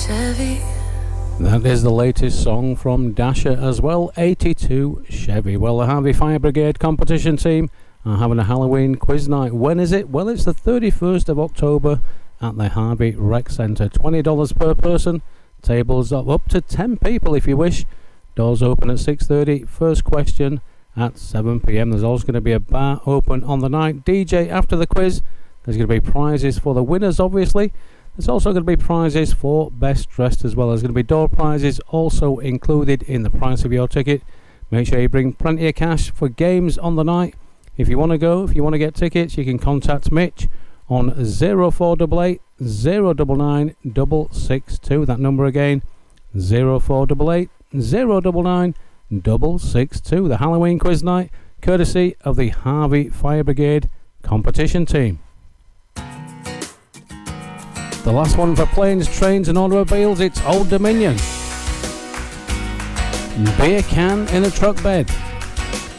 Chevy. That is the latest song from Dasher as well, 82 Chevy. Well, the Harvey Fire Brigade competition team are having a Halloween quiz night. When is it? Well, it's the 31st of October at the Harvey Rec Centre. $20 per person. Tables up to 10 people if you wish. Doors open at 6:30. First question at 7 p.m. There's also going to be a bar open on the night. DJ after the quiz. There's going to be prizes for the winners, obviously. There's also going to be prizes for best dressed as well. There's going to be door prizes also included in the price of your ticket. Make sure you bring plenty of cash for games on the night. If you want to go, if you want to get tickets, you can contact Mitch on 0488 099 662. That number again, 0488 099 662. The Halloween quiz night, courtesy of the Harvey Fire Brigade competition team. The last one for planes, trains and automobiles, it's Old Dominion. Beer can in a truck bed.